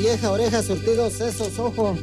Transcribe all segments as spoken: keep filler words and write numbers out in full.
molleja, orejas, surtidos, sesos, ojo.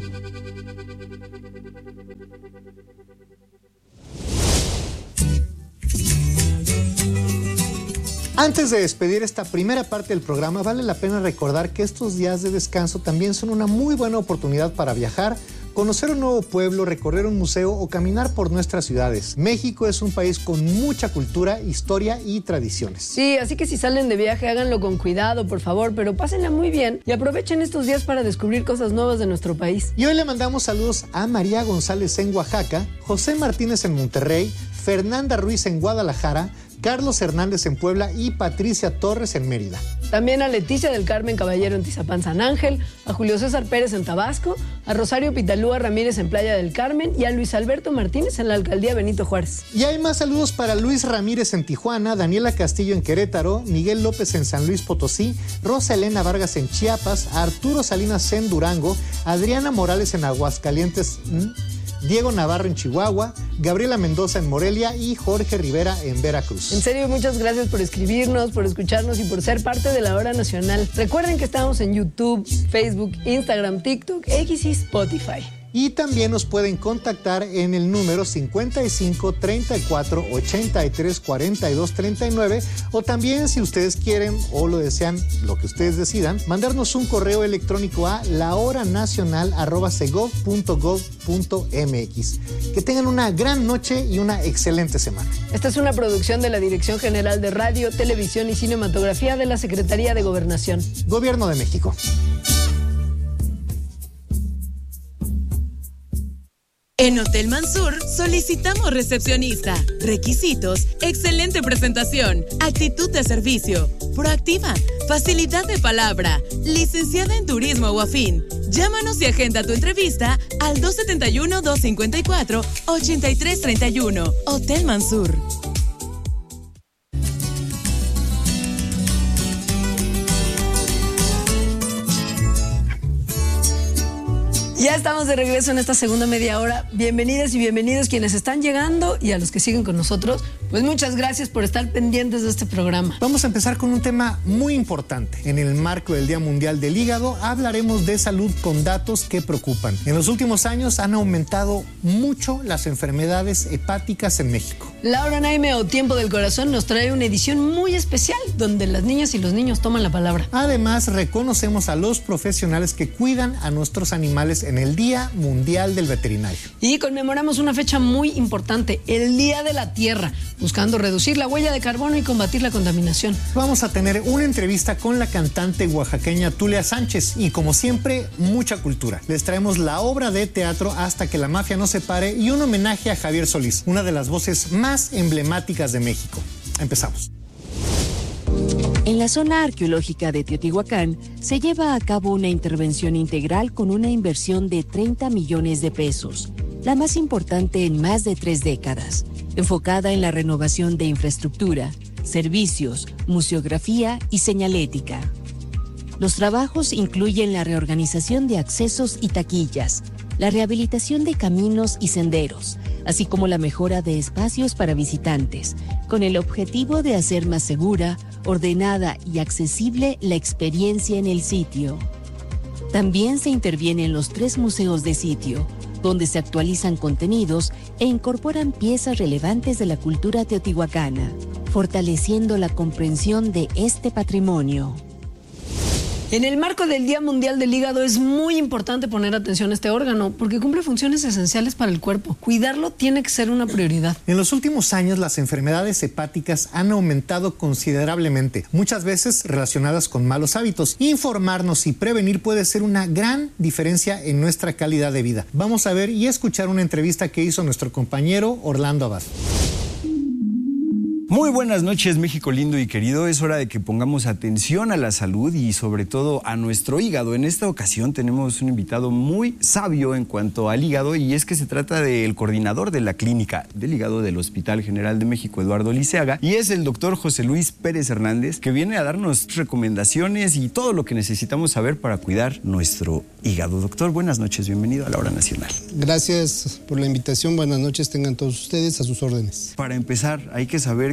Antes de despedir esta primera parte del programa, vale la pena recordar que estos días de descanso también son una muy buena oportunidad para viajar, conocer un nuevo pueblo, recorrer un museo o caminar por nuestras ciudades. México es un país con mucha cultura, historia y tradiciones. Sí, así que si salen de viaje, háganlo con cuidado, por favor, pero pásenla muy bien y aprovechen estos días para descubrir cosas nuevas de nuestro país. Y hoy le mandamos saludos a María González en Oaxaca, José Martínez en Monterrey, Fernanda Ruiz en Guadalajara, Carlos Hernández en Puebla y Patricia Torres en Mérida. También a Leticia del Carmen Caballero en Tizapán San Ángel, a Julio César Pérez en Tabasco, a Rosario Pitalúa Ramírez en Playa del Carmen y a Luis Alberto Martínez en la Alcaldía Benito Juárez. Y hay más saludos para Luis Ramírez en Tijuana, Daniela Castillo en Querétaro, Miguel López en San Luis Potosí, Rosa Elena Vargas en Chiapas, Arturo Salinas en Durango, Adriana Morales en Aguascalientes, Diego Navarro en Chihuahua, Gabriela Mendoza en Morelia y Jorge Rivera en Veracruz. En serio, muchas gracias por escribirnos, por escucharnos y por ser parte de la Hora Nacional. Recuerden que estamos en YouTube, Facebook, Instagram, TikTok, X y Spotify. Y también nos pueden contactar en el número cincuenta y cinco, treinta y cuatro, ochenta y tres, cuarenta y dos, treinta y nueve, o también, si ustedes quieren o lo desean, lo que ustedes decidan, mandarnos un correo electrónico a lahoranacional arroba segov punto gov punto mx. Que tengan una gran noche y una excelente semana. Esta es una producción de la Dirección General de Radio, Televisión y Cinematografía de la Secretaría de Gobernación. Gobierno de México. En Hotel Mansur solicitamos recepcionista. Requisitos: excelente presentación, actitud de servicio, proactiva, facilidad de palabra, licenciada en turismo o afín. Llámanos y agenda tu entrevista al dos setenta y uno, dos cincuenta y cuatro, ochenta y tres treinta y uno. Hotel Mansur. Ya estamos de regreso en esta segunda media hora. Bienvenidas y bienvenidos quienes están llegando y a los que siguen con nosotros. Pues muchas gracias por estar pendientes de este programa. Vamos a empezar con un tema muy importante. En el marco del Día Mundial del Hígado hablaremos de salud con datos que preocupan. En los últimos años han aumentado mucho las enfermedades hepáticas en México. Laura Naime o Tiempo del Corazón nos trae una edición muy especial donde las niñas y los niños toman la palabra. Además, reconocemos a los profesionales que cuidan a nuestros animales en el Día Mundial del Veterinario. Y conmemoramos una fecha muy importante, el Día de la Tierra, buscando reducir la huella de carbono y combatir la contaminación. Vamos a tener una entrevista con la cantante oaxaqueña Tulia Sánchez y, como siempre, mucha cultura. Les traemos la obra de teatro Hasta que la mafia nos separe y un homenaje a Javier Solís, una de las voces más emblemáticas de México. Empezamos. En la zona arqueológica de Teotihuacán se lleva a cabo una intervención integral con una inversión de treinta millones de pesos, la más importante en más de tres décadas, enfocada en la renovación de infraestructura, servicios, museografía y señalética. Los trabajos incluyen la reorganización de accesos y taquillas, la rehabilitación de caminos y senderos, así como la mejora de espacios para visitantes, con el objetivo de hacer más segura, ordenada y accesible la experiencia en el sitio. También se interviene en los tres museos de sitio, donde se actualizan contenidos e incorporan piezas relevantes de la cultura teotihuacana, fortaleciendo la comprensión de este patrimonio. En el marco del Día Mundial del Hígado es muy importante poner atención a este órgano porque cumple funciones esenciales para el cuerpo. Cuidarlo tiene que ser una prioridad. En los últimos años las enfermedades hepáticas han aumentado considerablemente, muchas veces relacionadas con malos hábitos. Informarnos y prevenir puede ser una gran diferencia en nuestra calidad de vida. Vamos a ver y escuchar una entrevista que hizo nuestro compañero Orlando Abad. Muy buenas noches, México lindo y querido. Es hora de que pongamos atención a la salud y sobre todo a nuestro hígado. En esta ocasión tenemos un invitado muy sabio en cuanto al hígado y es que se trata del coordinador de la clínica del hígado del Hospital General de México, Eduardo Liceaga, y es el doctor José Luis Pérez Hernández, que viene a darnos recomendaciones y todo lo que necesitamos saber para cuidar nuestro hígado. Doctor, buenas noches, bienvenido a la Hora Nacional. Gracias por la invitación, buenas noches tengan todos ustedes, a sus órdenes. Para empezar, hay que saber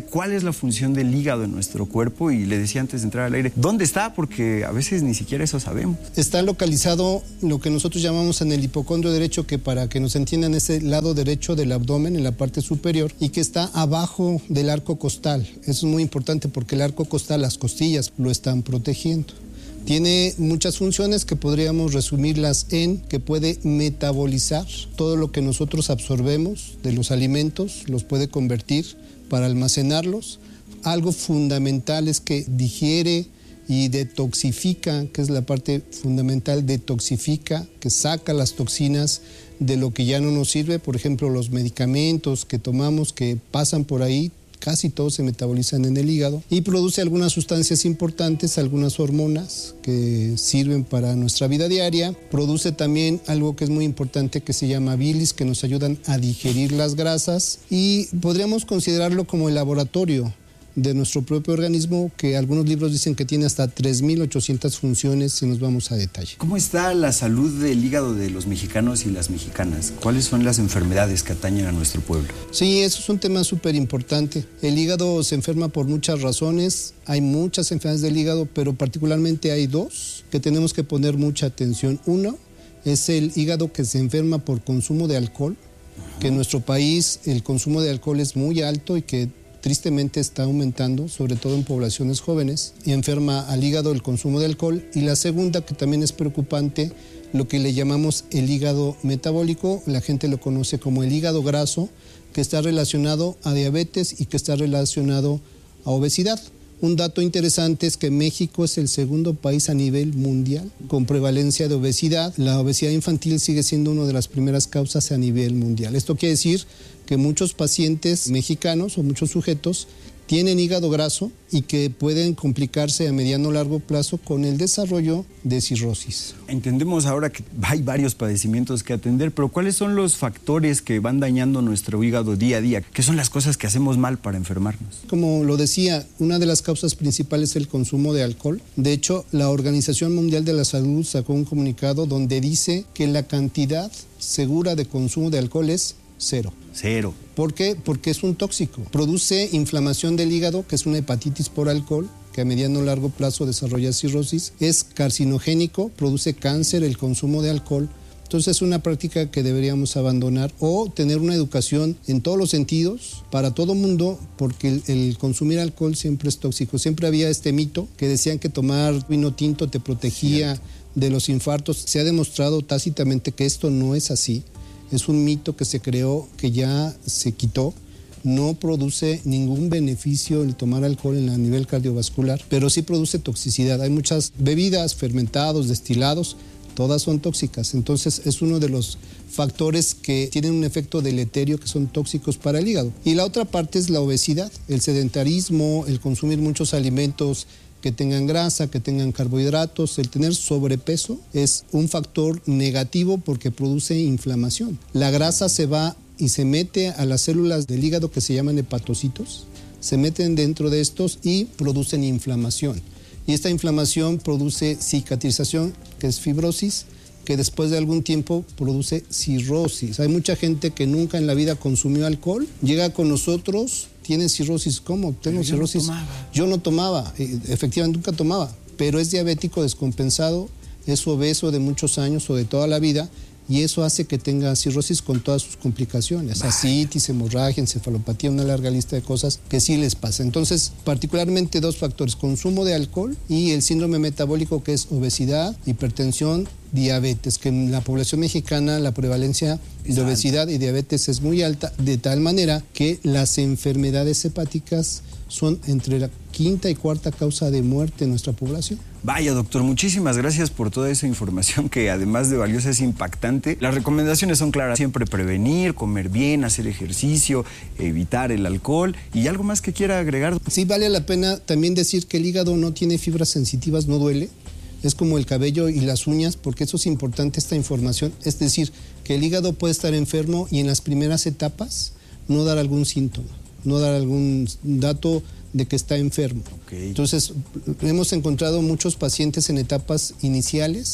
cuál es la función del hígado en nuestro cuerpo y le decía antes de entrar al aire, ¿dónde está? Porque a veces ni siquiera eso sabemos. Está localizado lo que nosotros llamamos en el hipocondrio derecho, que para que nos entiendan es el lado derecho del abdomen, en la parte superior, y que está abajo del arco costal. Eso es muy importante porque el arco costal, las costillas, lo están protegiendo. Tiene muchas funciones que podríamos resumirlas en que puede metabolizar todo lo que nosotros absorbemos de los alimentos, los puede convertir para almacenarlos. Algo fundamental es que digiere y detoxifica, que es la parte fundamental, detoxifica, que saca las toxinas de lo que ya no nos sirve. Por ejemplo, los medicamentos que tomamos que pasan por ahí, casi todos se metabolizan en el hígado y produce algunas sustancias importantes, algunas hormonas que sirven para nuestra vida diaria. Produce también algo que es muy importante que se llama bilis, que nos ayudan a digerir las grasas y podríamos considerarlo como el laboratorio de nuestro propio organismo, que algunos libros dicen que tiene hasta tres mil ochocientas funciones si nos vamos a detalle. ¿Cómo está la salud del hígado de los mexicanos y las mexicanas? ¿Cuáles son las enfermedades que atañen a nuestro pueblo? Sí, eso es un tema súper importante. El hígado se enferma por muchas razones. Hay muchas enfermedades del hígado, pero particularmente hay dos que tenemos que poner mucha atención. Uno es el hígado que se enferma por consumo de alcohol, que en nuestro país el consumo de alcohol es muy alto y que tristemente está aumentando, sobre todo en poblaciones jóvenes, y enferma al hígado el consumo de alcohol. Y la segunda, que también es preocupante, lo que le llamamos el hígado metabólico, la gente lo conoce como el hígado graso, que está relacionado a diabetes y que está relacionado a obesidad. Un dato interesante es que México es el segundo país a nivel mundial con prevalencia de obesidad. La obesidad infantil sigue siendo una de las primeras causas a nivel mundial. Esto quiere decir que muchos pacientes mexicanos o muchos sujetos tienen hígado graso y que pueden complicarse a mediano o largo plazo con el desarrollo de cirrosis. Entendemos ahora que hay varios padecimientos que atender, pero ¿cuáles son los factores que van dañando nuestro hígado día a día? ¿Qué son las cosas que hacemos mal para enfermarnos? Como lo decía, una de las causas principales es el consumo de alcohol. De hecho, la Organización Mundial de la Salud sacó un comunicado donde dice que la cantidad segura de consumo de alcohol es cero. Cero. ¿Por qué? Porque es un tóxico. Produce inflamación del hígado, que es una hepatitis por alcohol, que a mediano o largo plazo desarrolla cirrosis. Es carcinogénico, produce cáncer el consumo de alcohol. Entonces es una práctica que deberíamos abandonar o tener una educación en todos los sentidos para todo mundo, porque el, el consumir alcohol siempre es tóxico. Siempre había este mito que decían que tomar vino tinto te protegía Cierto. de los infartos. Se ha demostrado tácitamente que esto no es así. Es un mito que se creó, que ya se quitó. No produce ningún beneficio el tomar alcohol en a nivel cardiovascular, pero sí produce toxicidad. Hay muchas bebidas, fermentados, destilados, todas son tóxicas. Entonces es uno de los factores que tienen un efecto deleterio, que son tóxicos para el hígado. Y la otra parte es la obesidad, el sedentarismo, el consumir muchos alimentos que tengan grasa, que tengan carbohidratos. El tener sobrepeso es un factor negativo porque produce inflamación. La grasa se va y se mete a las células del hígado que se llaman hepatocitos, se meten dentro de estos y producen inflamación. Y esta inflamación produce cicatrización, que es fibrosis, que después de algún tiempo produce cirrosis. Hay mucha gente que nunca en la vida consumió alcohol, llega con nosotros, tiene cirrosis. ¿Cómo? Tengo yo cirrosis. No yo no tomaba, efectivamente nunca tomaba, pero es diabético descompensado, es obeso de muchos años o de toda la vida, y eso hace que tenga cirrosis con todas sus complicaciones, ascitis, hemorragia, encefalopatía, una larga lista de cosas que sí les pasa. Entonces, particularmente dos factores, consumo de alcohol y el síndrome metabólico, que es obesidad, hipertensión, diabetes, que en la población mexicana la prevalencia de obesidad y diabetes es muy alta, de tal manera que las enfermedades hepáticas son entre la quinta y cuarta causa de muerte en nuestra población. Vaya, doctor, muchísimas gracias por toda esa información que además de valiosa es impactante. Las recomendaciones son claras, siempre prevenir, comer bien, hacer ejercicio, evitar el alcohol. ¿Y algo más que quiera agregar? Sí, vale la pena también decir que el hígado no tiene fibras sensitivas, no duele. Es como el cabello y las uñas, porque eso es importante, esta información. Es decir, que el hígado puede estar enfermo y en las primeras etapas no dar algún síntoma, no dar algún dato de que está enfermo. Okay. Entonces, hemos encontrado muchos pacientes en etapas iniciales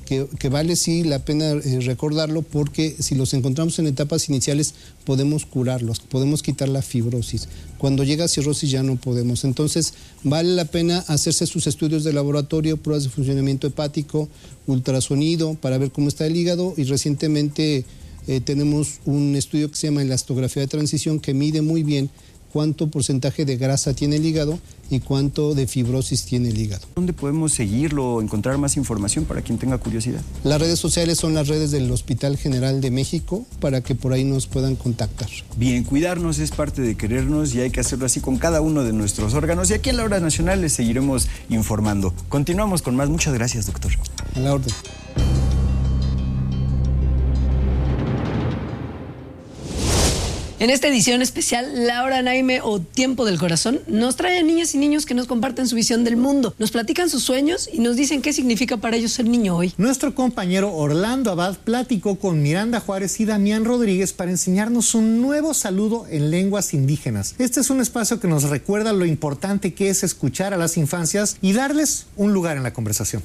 que, que vale sí la pena eh, recordarlo, porque si los encontramos en etapas iniciales podemos curarlos, podemos quitar la fibrosis. Cuando llega cirrosis ya no podemos. Entonces vale la pena hacerse sus estudios de laboratorio, pruebas de funcionamiento hepático, ultrasonido para ver cómo está el hígado, y recientemente eh, tenemos un estudio que se llama elastografía de transición que mide muy bien cuánto porcentaje de grasa tiene el hígado y cuánto de fibrosis tiene el hígado. ¿Dónde podemos seguirlo o encontrar más información para quien tenga curiosidad? Las redes sociales son las redes del Hospital General de México, para que por ahí nos puedan contactar. Bien, cuidarnos es parte de querernos y hay que hacerlo así con cada uno de nuestros órganos, y aquí en La Hora Nacional les seguiremos informando. Continuamos con más. Muchas gracias, doctor. A la orden. En esta edición especial, La Hora Naime o Tiempo del Corazón nos trae a niñas y niños que nos comparten su visión del mundo, nos platican sus sueños y nos dicen qué significa para ellos ser niño hoy. Nuestro compañero Orlando Abad platicó con Miranda Juárez y Damián Rodríguez para enseñarnos un nuevo saludo en lenguas indígenas. Este es un espacio que nos recuerda lo importante que es escuchar a las infancias y darles un lugar en la conversación.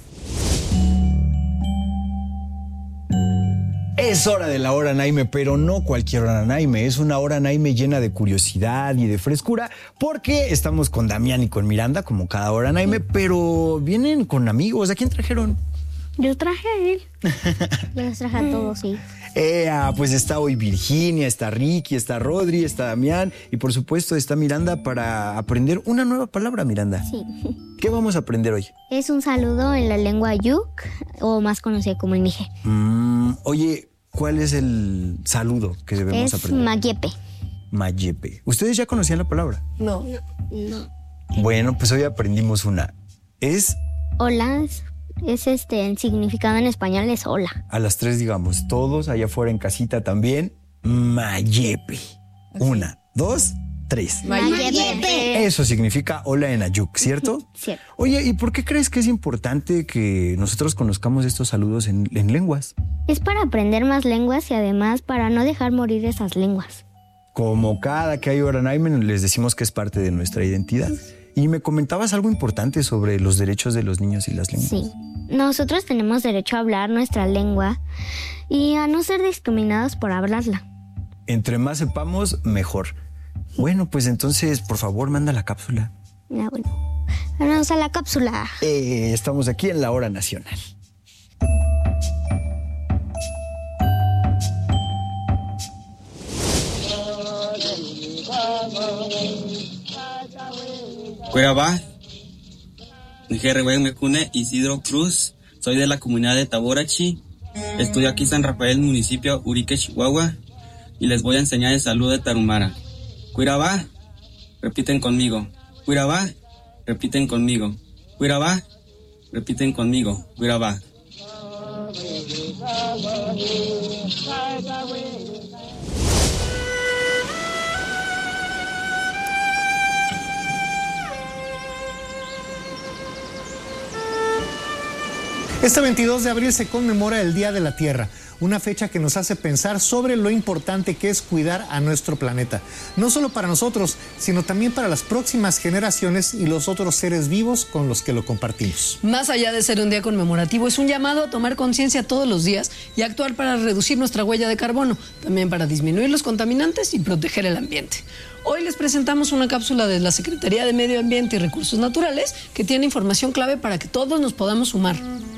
Es hora de la Hora Naime, pero no cualquier Hora Naime. Es una Hora Naime llena de curiosidad y de frescura, porque estamos con Damián y con Miranda, como cada Hora Naime, pero vienen con amigos. ¿A quién trajeron? Yo traje a él. Yo los traje a todos, sí. Eh, pues está hoy Virginia, está Ricky, está Rodri, está Damián y por supuesto está Miranda para aprender una nueva palabra, Miranda. Sí. ¿Qué vamos a aprender hoy? Es un saludo en la lengua yuk, o más conocido como el mije. Mm, oye, ¿cuál es el saludo que debemos es aprender? Es mayepe. Mayepe. ¿Ustedes ya conocían la palabra? No. No. Bueno, pues hoy aprendimos una. Es... Hola, es, es este, el significado en español es hola. A las tres digamos, todos allá afuera en casita también, mayepe. Una, dos, tres. Mayepe. Eso significa hola en ayuk, ¿cierto? Cierto. Oye, ¿y por qué crees que es importante que nosotros conozcamos estos saludos en, en lenguas? Es para aprender más lenguas y además para no dejar morir esas lenguas. Como cada que hay Hora Naime, les decimos que es parte de nuestra identidad. Y me comentabas algo importante sobre los derechos de los niños y las lenguas. Sí. Nosotros tenemos derecho a hablar nuestra lengua y a no ser discriminados por hablarla. Entre más sepamos, mejor. Bueno, pues entonces, por favor, manda la cápsula. Ya, bueno. Vamos a la cápsula. Eh, estamos aquí en la Hora Nacional. Cuerabá, Mecune Isidro Cruz, soy de la comunidad de Taborachi, estudio aquí en San Rafael, municipio Urique, Chihuahua, y les voy a enseñar el saludo de Tarumara. Cuirabá, repiten conmigo. Cuirabá, repiten conmigo. Cuirabá, repiten conmigo. Cuirabá. Este veintidós de abril se conmemora el Día de la Tierra, una fecha que nos hace pensar sobre lo importante que es cuidar a nuestro planeta, no solo para nosotros, sino también para las próximas generaciones y los otros seres vivos con los que lo compartimos. Más allá de ser un día conmemorativo, es un llamado a tomar conciencia todos los días y actuar para reducir nuestra huella de carbono, también para disminuir los contaminantes y proteger el ambiente. Hoy les presentamos una cápsula de la Secretaría de Medio Ambiente y Recursos Naturales que tiene información clave para que todos nos podamos sumar.